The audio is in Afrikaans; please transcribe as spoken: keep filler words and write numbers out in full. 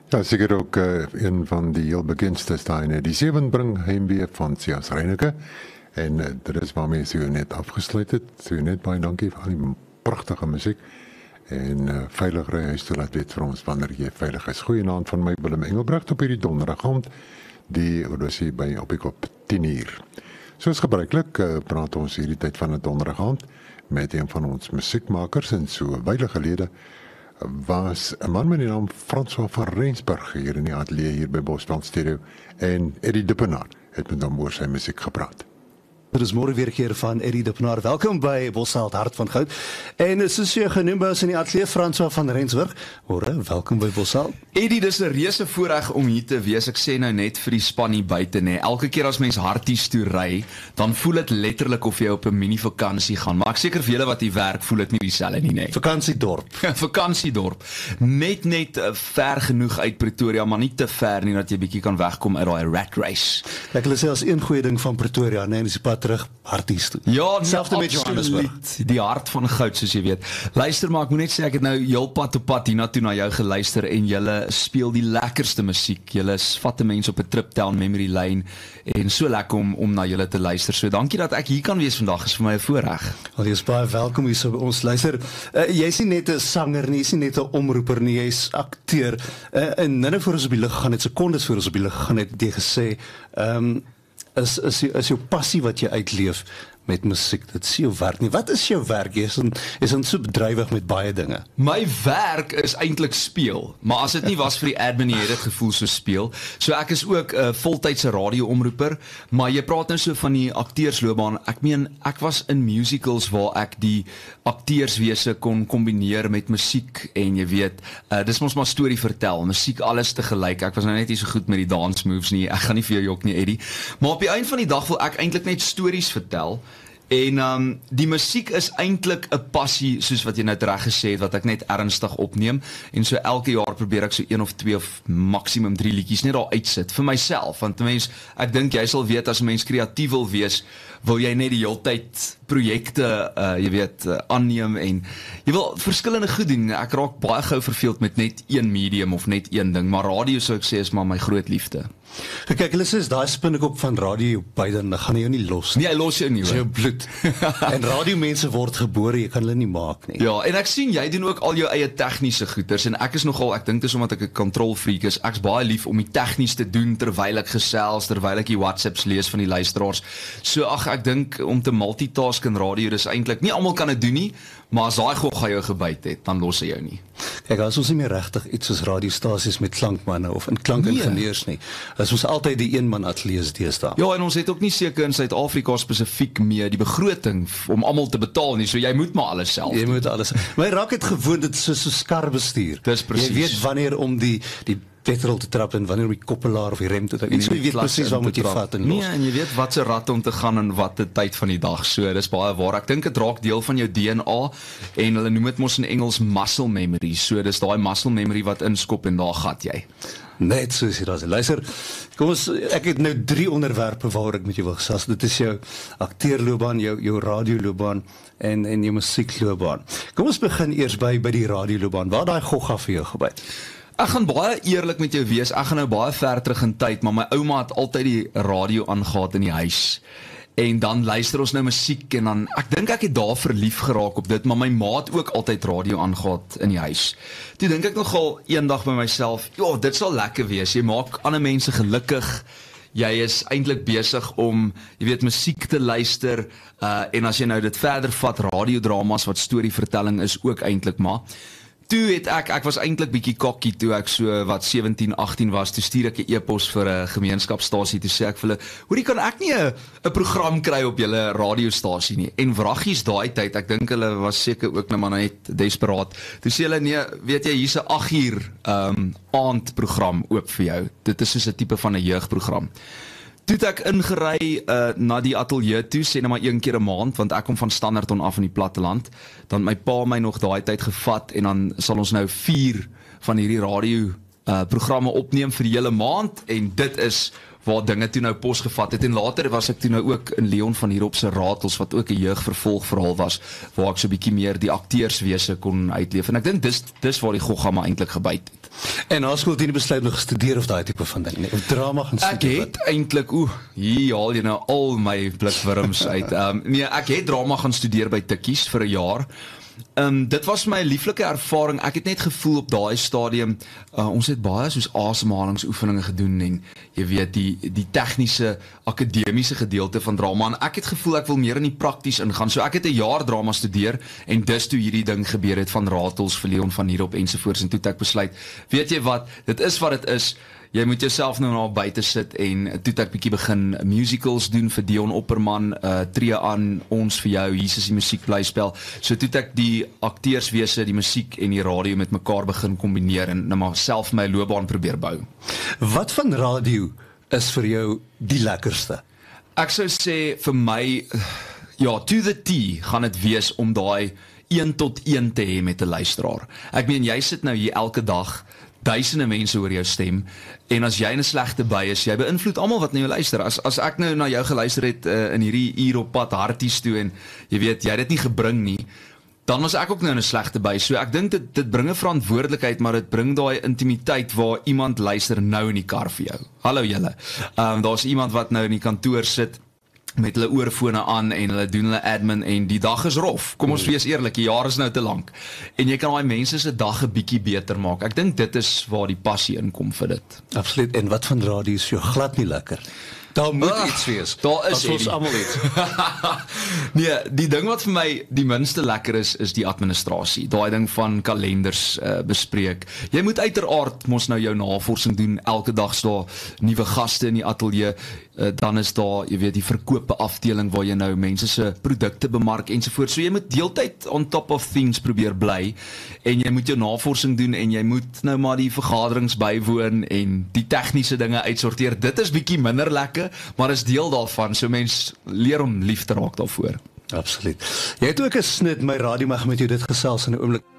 Ja, seker ook uh, een van die heel bekendstes daarin. Die seven bring heimwee van Sias Reineke. En uh, dit is waarmee sy net afgesluit het. Sy net baie dankie vir al die pragtige musiek. En uh, veilig ry huis toe laat weet vir ons wanneer jy veilig is. Goeienaand van my Willem Engelbrecht op hierdie donderdagavond. Die oorlosie by op ek op tien uur. Soos gebruiklik uh, praat ons hierdie tyd van 'n donderdagavond met een van ons musiekmakers en so 'n wyle gelede was 'n man met die naam François van Rensburg hier in die ateljee hier by Bosveld Stereo en Eddie Dippenaar het met hom oor sy musiek gepraat. Dit is môre weer 'n keer van Eddie Dippenaar. Welkom by Bosveld Hart van Goud. En soos jy genoem is in die ateljee François van Rensburg. Môre, welkom by Bosveld. Eddie, dis 'n reuse voorreg om hier te wees. Ek sê nou net vir die span hier buite nê. Elke keer as mens harties toe ry, dan voel dit letterlik of jy op 'n mini vakansie gaan. Maar ek seker vir julle wat hier werk, voel dit nie dieselfde nie nê. Vakansiedorp. Vakansiedorp. Net net uh, ver genoeg uit Pretoria, maar nie te ver nie dat jy bietjie kan wegkom uit daai rat race. Ek wil sê as een goeie ding van Pretoria, nee, dis die pad terug harties toe. Ja, selfde met Johannesburg. Die hart van goud soos jy weet. Luister maar, ek moet net sê ek het nou heel pad op pad hiernatoe na jou geluister en julle speel die lekkerste musiek. Julle vat 'n mens op 'n trip down memory lane en so lekker om om na julle te luister. So dankie dat ek hier kan wees vandag. Is vir my 'n voorreg. Al jy is baie welkom hier so by ons luister. Uh, jy's nie net 'n sanger nie, jy's nie net 'n omroeper nie, jy's akteur. Uh, en nou voor ons op die lug gegaan het, sekondes voor ons op die lug gegaan het, het jy gesê, ehm um, is is is jou passie wat jy uitleef met musiek. Dit is jou werk nie. Wat is jou werk? Jy is dan is dan so bedrywig met baie dinge. My werk is eintlik speel, maar as dit nie was vir die admin, jy het dit gevoel so speel. So ek is ook 'n uh, voltydse radio-omroeper, maar jy praat nou so van die akteursloopbaan. Ek meen, ek was in musicals waar ek die akteurswese kon kombineer met musiek en jy weet, uh, dis mos maar storie vertel, musiek alles te gelyk. Ek was nou net nie so goed met die dance moves nie. Ek gaan nie vir jou jok nie, Eddie. Maar op die einde van die dag wil ek eintlik net stories vertel. En um, die musiek is eintlik 'n passie, soos wat jy nou reg gesê het, wat ek net ernstig opneem. En so elke jaar probeer ek so een of twee of maksimum drie liedjies net daar uitsit vir myself. Want mens, ek dink jy sal weet as 'n mens kreatief wil wees, wil jy net die hele tyd projekte, uh, jy weet, uh, aanneem en jy wil verskillende goed doen. Ek raak baie gou verveeld met net een medium of net een ding, maar radio sou ek sê is maar my groot liefde. Kyk, hulle sê daai spinnekop van radio byde, dan gaan hy jou nie los nie. Nee, hy los jou nie. Dis jou bloed. En radiomense word gebore, jy kan hulle nie maak nie. Ja, en ek sien jy doen ook al jou eie tegniese goeders en ek is nogal, ek dink dis omdat ek 'n control freak is. Ek's baie lief om die tegnies te doen terwyl ek gesels, terwyl ek die WhatsApps lees van die luisteraars. So ag, ek dink om te multitask in radio, dis eintlik nie almal kan dit doen nie, maar as daai gogga jou gebyt het, dan los hy jou nie. Kyk, as ons nie meer regtig iets soos radiostasies met klankmanne of in klankingenieurs nie. As ons altyd die een man ateljees deesdae. Ja, en ons het ook nie seker in Suid-Afrika spesifiek mee die begroting om almal te betaal nie, so jy moet maar alles self Jy doen. moet alles. Maar jy raak het gewoond, dit is so, so skarbestuur. Dis presies. Jy weet wanneer om die die petrol te trap en wanneer om die koppelaar of die rem te trap. Iets, jy weet presies waar moet jy vat en los. Nee, en jy weet wat se rat om te gaan en wat die tyd van die dag. So, dis baie waar. Ek dink dit raak deel van jou D N A en hulle noem dit mos in Engels muscle memory. So, dis daai muscle memory wat inskop en daar gat jy. Net soos jy daar sê. Luister, kom ons, ek het nou drie onderwerpe waaroor ek met jou wil gesels. Dit is jou akteurloopbaan, jou jou radioloopbaan en en jou musiekloopbaan. Kom ons begin eers by by die radioloopbaan. Waar daai gogga vir jou gebyt? Ek gaan baie eerlik met jou wees. Ek gaan nou baie ver terug in tyd, maar my ouma het altyd die radio aangegaan in die huis. En dan luister ons nou musiek en dan, ek dink ek het daar verlief geraak op dit, maar my ma het ook altyd radio aangegaan in die huis. Toe dink ek nogal eendag by myself, ja, dit sal lekker wees, jy maak ander mense gelukkig, jy is eintlik besig om, jy weet, musiek te luister, uh, en as jy nou dit verder vat, radiodramas wat storievertelling is ook eintlik maar, toe het ek, ek was eintlik bietjie kokkie toe ek so wat sewentien, agttien was, toe stuur ek 'n e-pos vir 'n gemeenskapstasie, toe sê ek vir hulle, hoorie kan ek nie 'n 'n program kry op julle radiostasie nie, en wraggies daai tyd, ek dink hulle was seker ook nou maar net desperaat, toe sê hulle, nee, weet jy, hier's 'n agt uur um, aandprogram oop vir jou, dit is soos 'n tipe van 'n jeugprogram. Toe het ek ingery uh, na die ateljee toe, sê nou maar een keer 'n maand, want ek kom van Standerton af in die platteland, dan my pa my nog daai tyd gevat, en dan sal ons nou vier van hierdie radio uh, programme opneem vir die hele maand en dit is waar dinge toe nou pos gevat het en later was ek toe nou ook in Leon van Hierop se Ratels wat ook 'n jeugvervolgverhaal was waar ek so 'n bietjie meer die akteurswese kon uitleef en ek dink dis dis waar die gogga eintlik gebyt het. En na skool het jy besluit nog gestudeer of daai tipe van ding nie, of drama gaan studeer? Ek het eintlik, oeh, hier haal jy nou al my blikwurms uit. Um, nee, ek het drama gaan studeer by Tikkies vir 'n jaar. Um, dit was my lieflike ervaring. Ek het net gevoel op daai stadium, uh, ons het baie soos asemhalingsoefeninge gedoen en jy weet die die tegniese akademiese gedeelte van drama en ek het gevoel ek wil meer in die prakties ingaan. So ek het 'n jaar drama studeer en dis toe hierdie ding gebeur het van Ratels vir Leon van Hierop ensovoorts en toe het ek besluit, weet jy wat, dit is wat dit is. Jy moet jouself nou na buite sit en toe het ek bietjie begin musicals doen vir Dion Opperman, uh, tree aan ons vir jou, Jesus die musiek blyspel. So toe het ek die akteurswese, die musiek en die radio met mekaar begin kombineer en nou maar self my loopbaan probeer bou. Wat van radio is vir jou die lekkerste? Ek sou sê vir my, ja, to the T gaan dit wees om daai een tot een te hê met 'n luisteraar. Ek meen jy sit nou hier elke dag, duisende mense hoor jou stem en as jy in 'n slegte by is, jy beïnvloed almal wat na jou luister. As as ek nou na jou geluister het uh, in hierdie uur op pad Harties toe en jy weet jy het dit nie gebring nie, dan was ek ook nou in 'n slegte by. So ek dink dit dit bring 'n verantwoordelikheid, maar dit bring daai intimiteit waar iemand luister nou in die kar vir jou. Hallo julle. Ehm um, daar's iemand wat nou in die kantoor sit met hulle oorfone aan en hulle doen hulle admin en die dag is rof. Kom ons wees eerlik, die jaar is nou te lank. En jy kan daai mense se dag 'n bietjie beter maak. Ek dink dit is waar die passie inkom vir dit. Absoluut. En wat van radio is jou glad nie lekker? Daar moet Ugh, iets wees. Daar is as ons almal iets. Nee, die ding wat vir my die minste lekker is, is die administrasie. Daai ding van kalenders uh, bespreek. Jy moet uiteraard mos nou jou navorsing doen. Elke dag is daar nuwe gaste in die ateljee. Uh, dan is daar, jy weet, die verkope afdeling waar jy nou mense se produkte bemark ensovoorts. So jy moet deeltyd on top of things probeer bly en jy moet jou navorsing doen en jy moet nou maar die vergaderings bywoon en die tegniese dinge uitsorteer. Dit is bietjie minder lekker, maar is deel daarvan, so mens leer om lief te raak daarvoor. Absoluut. Jy het ook 'n snit my radio mag met jou dit gesels in 'n oomblik.